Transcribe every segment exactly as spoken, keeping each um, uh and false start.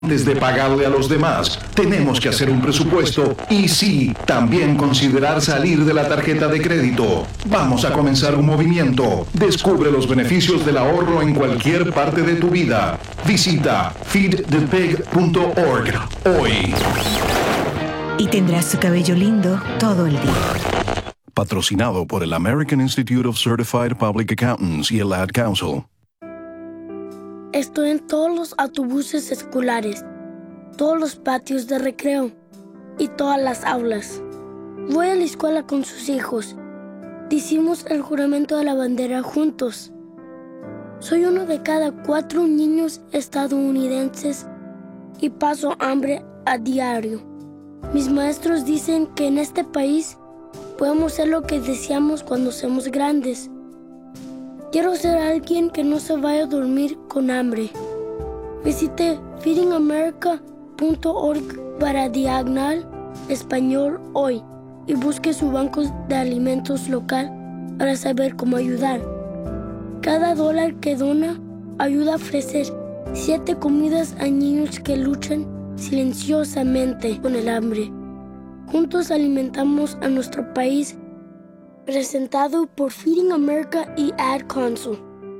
Antes de pagarle a los demás, tenemos que hacer un presupuesto y sí, también considerar salir de la tarjeta de crédito. Vamos a comenzar un movimiento. Descubre los beneficios del ahorro en cualquier parte de tu vida. Visita feed the pig punto org hoy. Y tendrás tu cabello lindo todo el día. Patrocinado por el American Institute of Certified Public Accountants y el Ad Council. Estoy en todos los autobuses escolares, todos los patios de recreo y todas las aulas. Voy a la escuela con sus hijos. Hicimos el juramento de la bandera juntos. Soy uno de cada cuatro niños estadounidenses y paso hambre a diario. Mis maestros dicen que en este país podemos ser lo que deseamos cuando seamos grandes. Quiero ser alguien que no se vaya a dormir con hambre. Visite feeding america punto org para diagonal español hoy y busque su banco de alimentos local para saber cómo ayudar. Cada dólar que dona ayuda a ofrecer siete comidas a niños que luchan silenciosamente con el hambre. Juntos alimentamos a nuestro país. Presentado por Feeding America y Ad Council.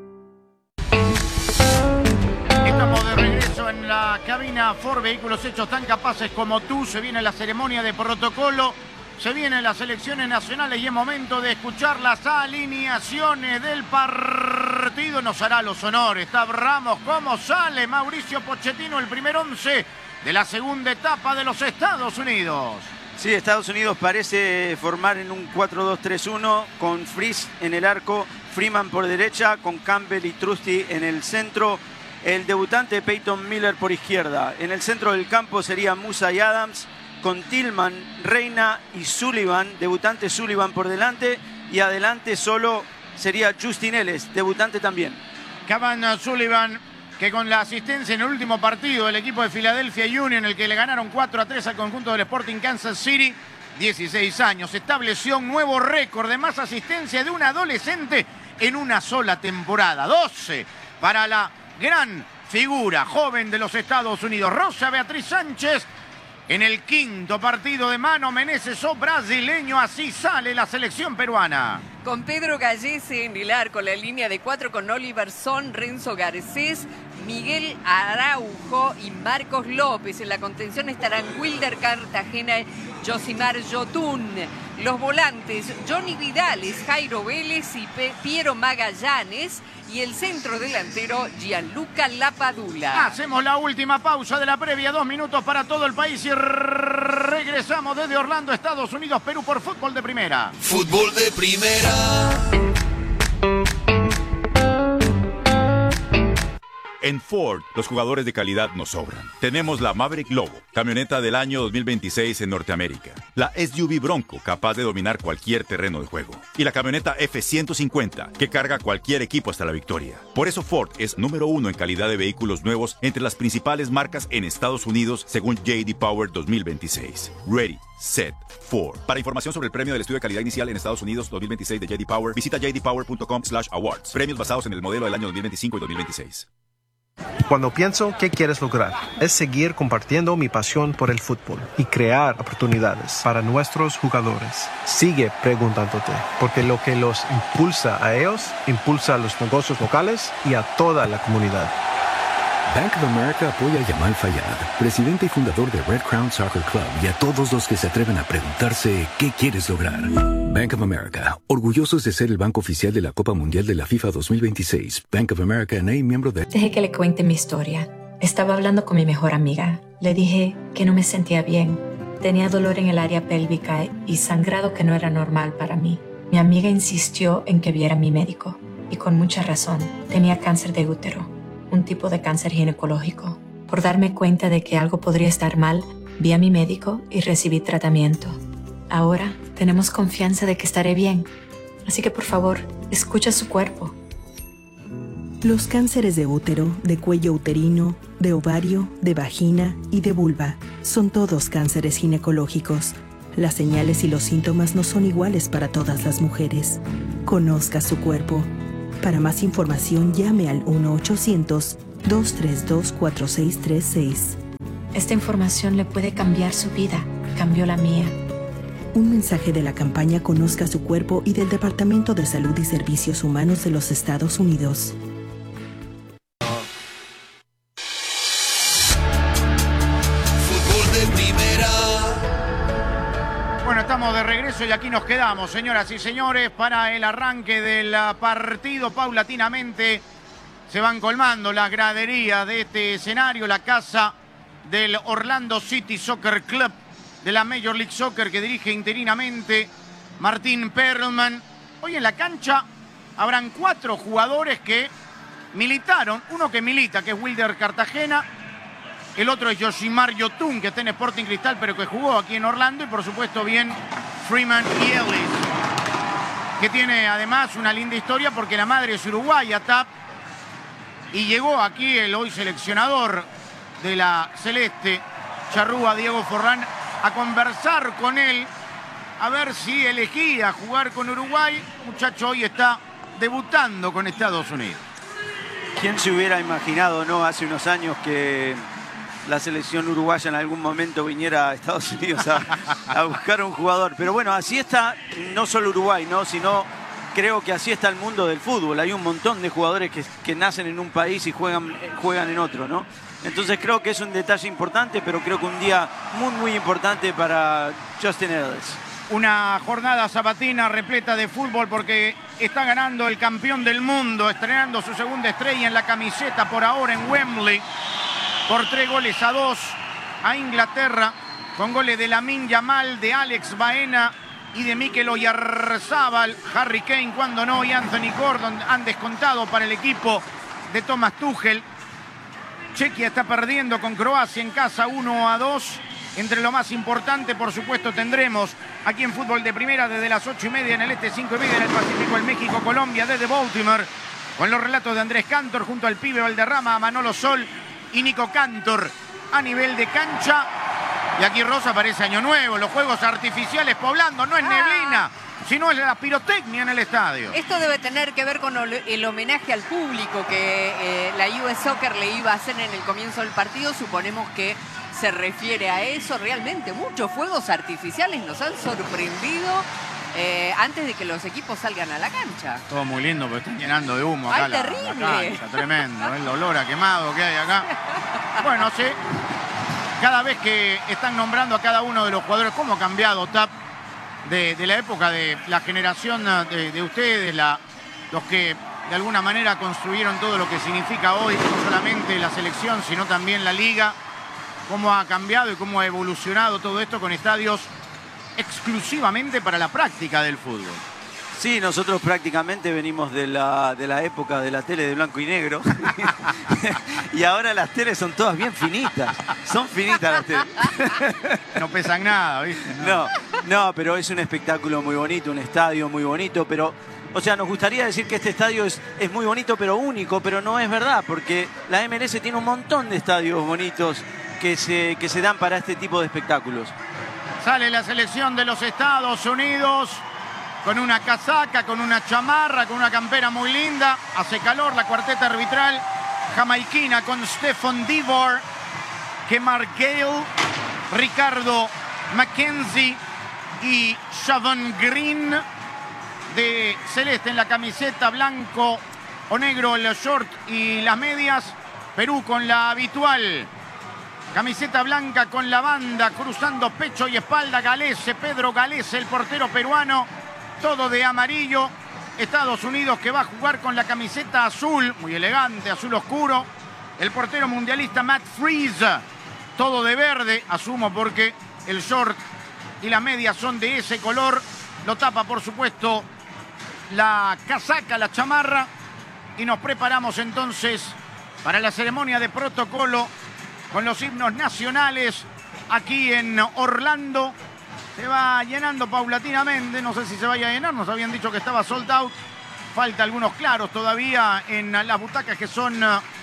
Estamos de regreso en la cabina Ford, vehículos hechos tan capaces como tú. Se viene la ceremonia de protocolo, se vienen las elecciones nacionales y es momento de escuchar las alineaciones del partido. Nos hará los honores. Tab Ramos, ¿cómo sale Mauricio Pochettino, el primer once de la segunda etapa de los Estados Unidos? Sí, Estados Unidos parece formar en un cuatro dos tres uno con Fries en el arco, Freeman por derecha, con Campbell y Trusty en el centro, el debutante Peyton Miller por izquierda. En el centro del campo sería Musa y Adams, con Tillman, Reina y Sullivan, debutante Sullivan por delante, y adelante solo sería Justin Ellis, debutante también. Cavan Sullivan, que con la asistencia en el último partido del equipo de Philadelphia Union, el que le ganaron cuatro a tres al conjunto del Sporting Kansas City, dieciséis años, estableció un nuevo récord de más asistencia de un adolescente en una sola temporada. doce para la gran figura joven de los Estados Unidos, Rosa Beatriz Sánchez. En el quinto partido de Mano Menezes o brasileño, así sale la selección peruana. Con Pedro Gallese en el arco, la línea de cuatro con Oliver Son, Renzo Garcés, Miguel Araujo y Marcos López. En la contención estarán Wilder Cartagena, Josimar Yotún. Los volantes, Johnny Vidales, Jairo Vélez y P Piero Magallanes. Y el centro delantero, Gianluca Lapadula. Hacemos la última pausa de la previa, dos minutos para todo el país y regresamos desde Orlando, Estados Unidos, Perú por Fútbol de Primera. Fútbol de Primera. En Ford, los jugadores de calidad nos sobran. Tenemos la Maverick Lobo, camioneta del año dos mil veintiséis en Norteamérica. La S U V Bronco, capaz de dominar cualquier terreno de juego. Y la camioneta F ciento cincuenta, que carga cualquier equipo hasta la victoria. Por eso Ford es número uno en calidad de vehículos nuevos entre las principales marcas en Estados Unidos, según J D Power dos mil veintiséis. Ready, set, Ford. Para información sobre el premio del estudio de calidad inicial en Estados Unidos dos mil veintiséis de J D Power, visita j d power punto com slash awards. Premios basados en el modelo del año dos mil veinticinco y dos mil veintiséis. Cuando pienso qué quieres lograr, es seguir compartiendo mi pasión por el fútbol y crear oportunidades para nuestros jugadores. Sigue preguntándote, porque lo que los impulsa a ellos, impulsa a los negocios locales y a toda la comunidad. Bank of America apoya a Yamal Fayad, presidente y fundador de Red Crown Soccer Club, y a todos los que se atreven a preguntarse qué quieres lograr. Bank of America, orgullosos de ser el banco oficial de la Copa Mundial de la FIFA dos mil veintiséis. Bank of America N A, miembro de... Dejé que le cuente mi historia. Estaba hablando con mi mejor amiga. Le dije que no me sentía bien. Tenía dolor en el área pélvica y sangrado que no era normal para mí. Mi amiga insistió en que viera a mi médico. Y con mucha razón. Tenía cáncer de útero, un tipo de cáncer ginecológico. Por darme cuenta de que algo podría estar mal, vi a mi médico y recibí tratamiento. Ahora tenemos confianza de que estaré bien. Así que por favor, escucha su cuerpo. Los cánceres de útero, de cuello uterino, de ovario, de vagina y de vulva son todos cánceres ginecológicos. Las señales y los síntomas no son iguales para todas las mujeres. Conozca su cuerpo. Para más información, llame al uno ochocientos, dos tres dos, cuatro seis tres seis. Esta información le puede cambiar su vida. Cambió la mía. Un mensaje de la campaña Conozca su cuerpo y del Departamento de Salud y Servicios Humanos de los Estados Unidos. Fútbol de primera. Bueno, estamos de regreso y aquí nos quedamos, señoras y señores, para el arranque del partido. Paulatinamente se van colmando las graderías de este escenario, la casa del Orlando City Soccer Club de la Major League Soccer, que dirige interinamente Martín Perlman. Hoy en la cancha habrán cuatro jugadores que militaron, uno que milita, que es Wilder Cartagena, el otro es Yoshimar Yotun, que está en Sporting Cristal, pero que jugó aquí en Orlando, y por supuesto bien Freeman y Ellis, que tiene además una linda historia porque la madre es uruguaya, Tap, y llegó aquí el hoy seleccionador de la Celeste, Charrúa, Diego Forlán, a conversar con él, a ver si elegía jugar con Uruguay. Muchacho hoy está debutando con Estados Unidos. ¿Quién se hubiera imaginado, no, hace unos años que la selección uruguaya en algún momento viniera a Estados Unidos a, a buscar un jugador? Pero bueno, así está no solo Uruguay, ¿no?, sino creo que así está el mundo del fútbol. Hay un montón de jugadores que, que nacen en un país y juegan, juegan en otro, ¿no? Entonces creo que es un detalle importante, pero creo que un día muy, muy importante para Justin Ellis. Una jornada sabatina repleta de fútbol porque está ganando el campeón del mundo, estrenando su segunda estrella en la camiseta por ahora en Wembley, por tres goles a dos a Inglaterra, con goles de Lamine Yamal, de Alex Baena y de Mikel Oyarzabal. Harry Kane, cuando no, y Anthony Gordon han descontado para el equipo de Thomas Tuchel. Chequia está perdiendo con Croacia en casa uno a dos. Entre lo más importante, por supuesto, tendremos aquí en Fútbol de Primera desde las ocho y media en el este, cinco y media en el Pacífico, el México-Colombia desde Baltimore, con los relatos de Andrés Cantor junto al pibe Valderrama, a Manolo Sol y Nico Cantor a nivel de cancha. Y aquí, Rosa, parece año nuevo, los fuegos artificiales poblando, no es Ah. neblina, sino es la pirotecnia en el estadio. Esto debe tener que ver con el homenaje al público que eh, la U S Soccer le iba a hacer en el comienzo del partido. Suponemos que se refiere a eso. Realmente muchos fuegos artificiales nos han sorprendido eh, antes de que los equipos salgan a la cancha. Todo muy lindo, pero están llenando de humo acá. ¡Ay, la, terrible! la cancha, tremendo, el olor a quemado que hay acá. Bueno, sí, cada vez que están nombrando a cada uno de los jugadores, cómo ha cambiado, Tap, de, de la época de la generación de, de ustedes, la, los que de alguna manera construyeron todo lo que significa hoy, no solamente la selección, sino también la liga, cómo ha cambiado y cómo ha evolucionado todo esto con estadios exclusivamente para la práctica del fútbol. Sí, nosotros prácticamente venimos de la, de la época de la tele de blanco y negro. Y ahora las teles son todas bien finitas. Son finitas las teles. No pesan nada, ¿viste? No, no, pero es un espectáculo muy bonito, un estadio muy bonito, pero... O sea, nos gustaría decir que este estadio es, es muy bonito, pero único, pero no es verdad, porque la M L S tiene un montón de estadios bonitos que se, que se dan para este tipo de espectáculos. Sale la selección de los Estados Unidos con una casaca, con una chamarra, con una campera muy linda. Hace calor la cuarteta arbitral jamaiquina con Stephen Divor, Kemar Gale, Ricardo Mackenzie y Shavon Green. De celeste en la camiseta, blanco o negro el short y las medias. Perú con la habitual camiseta blanca con la banda cruzando pecho y espalda. Galese, Pedro Galese, el portero peruano, todo de amarillo. Estados Unidos, que va a jugar con la camiseta azul, muy elegante, azul oscuro. El portero mundialista Matt Freese, todo de verde, asumo porque el short y las medias son de ese color. Lo tapa, por supuesto, la casaca, la chamarra, y nos preparamos entonces para la ceremonia de protocolo con los himnos nacionales aquí en Orlando. Se va llenando paulatinamente, no sé si se vaya a llenar, nos habían dicho que estaba sold out, falta algunos claros todavía en las butacas que son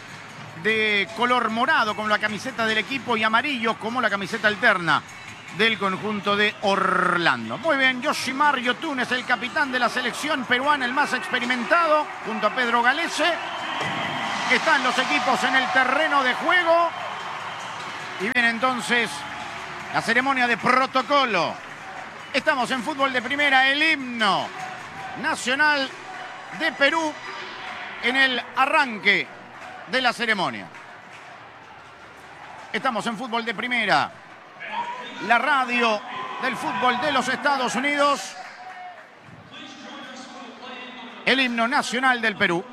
de color morado como la camiseta del equipo y amarillo como la camiseta alterna del conjunto de Orlando. Muy bien, Yoshimar Yotun es el capitán de la selección peruana, el más experimentado, junto a Pedro Galese. Están los equipos en el terreno de juego. Y viene entonces la ceremonia de protocolo. Estamos en fútbol de primera, el himno nacional de Perú en el arranque de la ceremonia. Estamos en fútbol de primera, la radio del fútbol de los Estados Unidos. El himno nacional del Perú.